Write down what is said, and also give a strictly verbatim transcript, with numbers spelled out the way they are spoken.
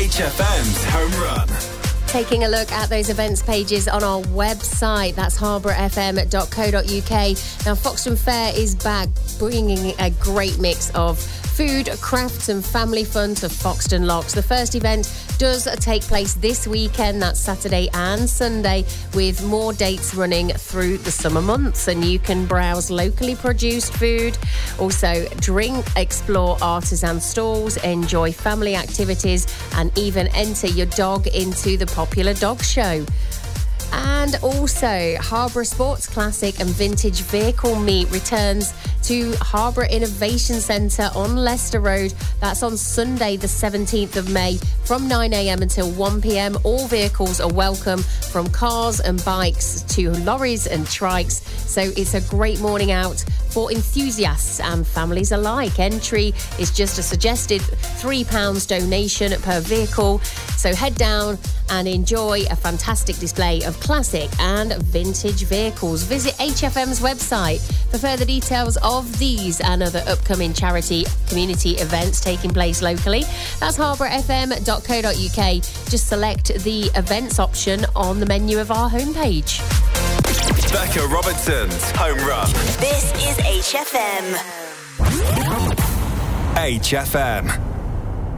H F M's Home Run. Taking a look at those events pages on our website. That's harbour f m dot co dot u k. Now, Foxton Fair is back, bringing a great mix of food, crafts and family fun to Foxton Locks. The first event does take place this weekend. That's Saturday and Sunday, with more dates running through the summer months. And you can browse locally produced food, also drink, explore artisan stalls, enjoy family activities and even enter your dog into the popular dog show. And also, Harborough Sports Classic and Vintage Vehicle Meet returns to Harborough Innovation Centre on Leicester Road. That's on Sunday, the seventeenth of May, from nine a m until one p m. All vehicles are welcome, from cars and bikes to lorries and trikes. So it's a great morning out for enthusiasts and families alike. Entry is just a suggested three pounds donation per vehicle. So head down and enjoy a fantastic display of classic and vintage vehicles. Visit H F M's website for further details of these and other upcoming charity community events taking place locally. That's harbour f m dot co dot u k. Just select the events option on the menu of our homepage. Becca Robertson's Home Run. This is H F M. H F M.